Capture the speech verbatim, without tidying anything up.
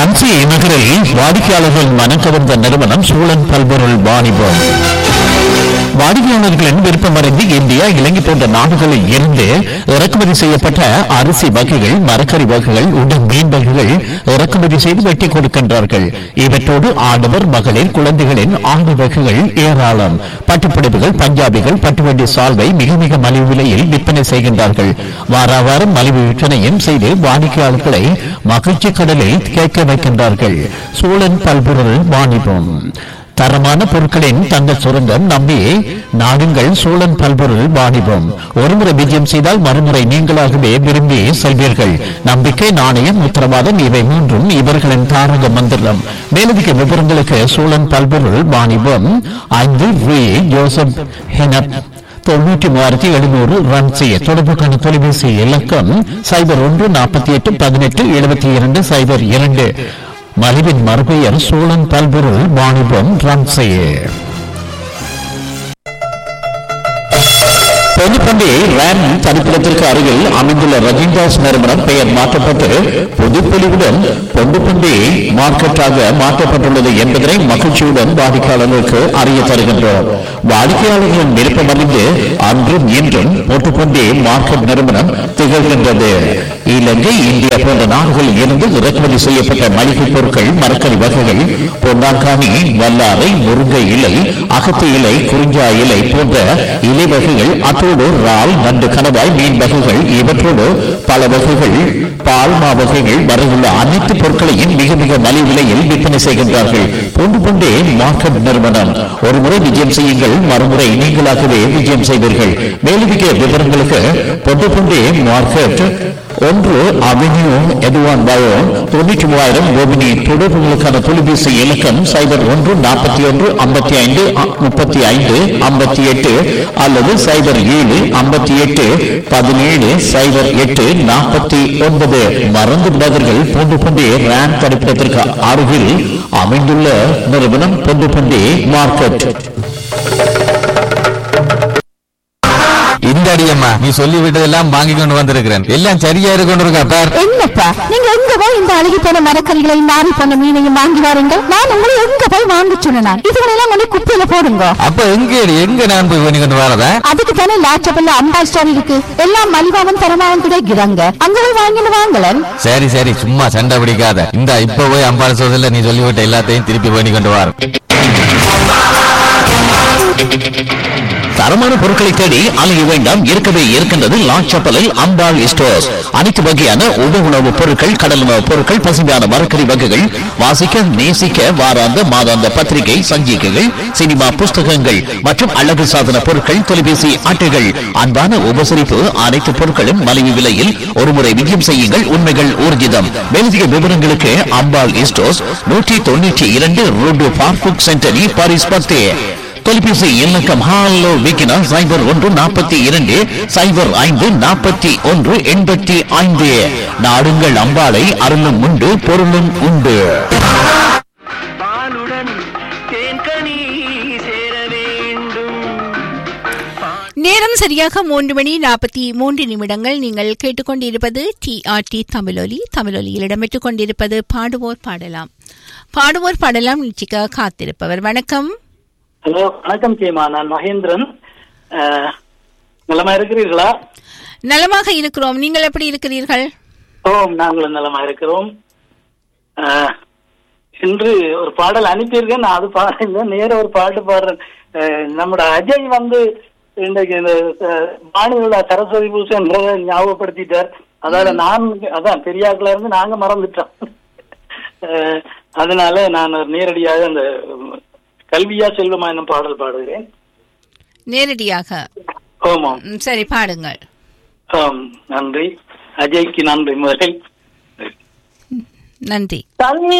ரன்சி நகரில் வாடிக்கையாளர்கள் மனம் கவர்ந்த நிறுவனம் சூழன் பல்பொருள் வாணிபம். வாடிக்கையாளர்களின் விருப்பமறிந்து இந்தியா, இலங்கை போன்ற நாடுகளில் இருந்து இறக்குமதி செய்யப்பட்ட அரிசி வகைகள், மரக்கறி வகைகள், உடன் மீன் வகைகள் இறக்குமதி செய்து வெட்டி கொடுக்கின்றார்கள். இவற்றோடு ஆடவர், மகளிர், குழந்தைகளின் ஆண்டு வகைகள் ஏராளம். பட்டுப்புடவைகள், பஞ்சாபிகள், பட்டுவண்டி சால்வை மிக மிக மலிவு விலையில் விற்பனை செய்கின்றார்கள். வார வாரம் மலிவு விற்பனையும் செய்து வாடிக்கையாளர்களை மகிழ்ச்சி கடலில் கேட்க வைக்கின்றார்கள். சூழன் பல்பொருள் வாணிபம். தரமான பொருட்களின் தங்க சுரங்கம் நம்பி நாடுங்கள் சூழன் பல்பொருள் வாணிபம். ஒருமுறை விஜயம் செய்தால் மறுமுறை நீங்களாகவே விரும்பி செல்வீர்கள். நம்பிக்கை, நாணயம், உத்தரவாதம் இவை மூன்றும் இவர்களின் தாரக மந்திரம். மேலதிக விவரங்களுக்கு சூழன் பல்பொருள் வாணிபம் ஐந்து ரூ ஜோசப் ஹெனப் தொண்ணூற்றி மூவாயிரத்தி எழுநூறு ரன் செய்ய தொடர்புக்கான தொலைபேசி இலக்கம் சைபர் ஒன்று நாற்பத்தி எட்டு பதினெட்டு எழுபத்தி இரண்டு சைபர் இரண்டு. மலிவின் மறுபெயர் சோழன் பல்பொருள் வாணிபம் ரன் செய்ய. பொதுப்பண்டி ரேம் தனிப்பிடத்திற்கு அருகில் அமைந்துள்ள ரஜினிதாஸ் நிறுவனம் பெயர் மாற்றப்பட்டு பொதுப்பொலிவுடன் பொதுப்பண்டி மார்க்கெட்டாக மாற்றப்பட்டுள்ளது என்பதனை மகிழ்ச்சியுடன் வாடிக்கையாளர்களுக்கு அறிய தருகின்றோம். வாடிக்கையாளர்களின் விருப்பம் அறிந்து அன்றும் இன்றும் பொதுப்பண்டி மார்க்கெட் நிறுவனம் திகழ்கின்றது. இலங்கை, இந்தியா போன்ற நாடுகளில் இருந்து இறக்குமதி செய்யப்பட்ட மளிகை பொருட்கள், மரக்கறி வகைகள், பொன்னாங்கானி, வல்லாரை, முருங்கை இலை, அகத்தி இலை, குறிஞ்சா இலை போன்ற இலை வகைகள், அத்தோடு இறால், நண்டு, கணவாய், மீன் வகைகள் இவற்றோடு பல வகைகள், பால்மா வகைகள் வரையுள்ள அனைத்து பொருட்களையும் மிக மிக மலிவு விலையில் விற்பனை செய்கின்றார்கள். பொண்டு பொண்டே மார்க்கெட் நிறுவனம். ஒரு முறை விஜயம் செய்யுங்கள், மறுமுறை நீங்களாகவே விஜயம் செய்வீர்கள். மேலதிக விவரங்களுக்கு பொண்டு பொண்டே மார்க்கெட் ஒன்று அவென்யூ எதுவான் பயோ தொண்ணூற்றி மூவாயிரம் கோபினி. தொடர்புகளுக்கான தொலைபேசி இலக்கம் சைபர் ஒன்று நாற்பத்தி ஒன்று ஐம்பத்தி ஐந்து முப்பத்தி ஐந்து ஐம்பத்தி எட்டு அல்லது சைபர் ஏழு ஐம்பத்தி எட்டு பதினேழு சைபர் எட்டு நாற்பத்தி ஒன்பது. மறந்து விடாதீர்கள், பொண்டு பண்டி ரேன் தடுப்பிடத்திற்கு அருகில் அமைந்துள்ள நிறுவனம் பொண்டு பண்டி மார்க்கெட். இந்த அடியம்மா நீ சொல்லி விட்டதெல்லாம் வாங்கி கொண்டு வந்திருக்கிறேன். எல்லாம் சரியா இருக்கொண்டிருக்கா பார். என்னப்பா நீங்க எங்க போய் இந்த அழுகி போன மரக்கறிகளையும் நாரி போன மீனையும் வாங்கி வாருங்க. நான் உங்களை எங்க போய் வாங்க சொன்னேன். இதுகளெல்லாம் கொண்டு குப்பையில போடுங்க. அப்ப எங்க எங்க நான் போய் பண்ணி கொண்டு வரதா? அதுக்கு தானே லாச்சபல்ல அம்பா ஸ்டோர் இருக்கு. எல்லாம் மலிவாவும் தரமாவும் கிடைக்கிறாங்க. அங்க போய் வாங்கிட்டு வாங்கலன். சரி சரி, சும்மா சண்டை பிடிக்காத. இந்த இப்ப போய் அம்பாள் சோதல நீ சொல்லிவிட்ட எல்லாத்தையும் திருப்பி பண்ணி கொண்டு வர. தரமான பொருட்களை தேடி அலைய வேண்டாம். இருக்கவே இருக்கின்றது லாச்சப்பலில் அம்பாள் ஸ்டோர்ஸ். அனைத்து வகையான உப உணவுப் பொருட்கள், கடல் உணவுப் பொருட்கள், பசுமையான மரக்கறி வகைகள், வாசிக்க நேசிக்க வாராந்த மாதாந்த பத்திரிகை, சஞ்சிகைகள், சினிமா புஸ்தகங்கள் மற்றும் அழகு சாதன பொருட்கள், தொலைபேசி அட்டைகள், அன்பான உபசரிப்பு. அனைத்து பொருட்களும் மலிவு விலையில். ஒருமுறை விஜயம் செய்யுங்கள், உண்மைகள் ஊர்ஜிதம். மேலதிக விவரங்களுக்கு அம்பாள் ஸ்டோர்ஸ் நூற்றி தொண்ணூற்றி இரண்டு ரோடு பார்புக் சென்டரி பாரிஸ் பத்து. தொலைபேசி இலக்கம் ஹாலோ விக்கினா சைபர் ஒன்று நாற்பத்தி இரண்டு சைபர் ஐந்து நாற்பத்தி ஒன்று எண்பத்தி ஐந்து. நாடுங்கள் அம்பாளை, அருளும் உண்டு பொருளும் உண்டு. நேரம் சரியாக மூன்று மணி நாற்பத்தி மூன்று நிமிடங்கள். நீங்கள் கேட்டுக்கொண்டிருப்பது டி ஆர் டி தமிழொலி. தமிழொலியில் இடம்பெற்றுக் கொண்டிருப்பது பாடுவோர் பாடலாம். பாடுவோர் பாடலாம் நிச்சயிக்க காத்திருப்பவர். வணக்கம். ஹலோ, வணக்கம் கேமா. நான் மகேந்திரன். நலமா இருக்கிறீர்களா? நலமாக இருக்கிறோம். நீங்கள் எப்படி இருக்கிறீர்கள்? ஓ, நாங்களும் நலமா இருக்கிறோம். இன்று ஒரு பாடல் அனுப்பியிருக்கேன். நான் அது பாடல, நேர ஒரு பாட்டு பாடுறேன். நம்மட அஜய் வந்து இன்றைக்கு இந்த வாணியுள்ள சரஸ்வதி பூசைன்றத ஞாபகப்படுத்திட்டார். அதால நான் அதான் பெரியாக்களா இருந்து நாங்க மறந்துட்டோம். அதனால நான் நேரடியாக அந்த கல்வியா செல்வமா என்னும் பாடல் பாடுகிறேன். நேரடியாக? ஆமாம். சரி, பாடுங்கள். ஆம், நன்றி. அஜய்க்கு நன்றி முதலில். நன்றி. தண்ணி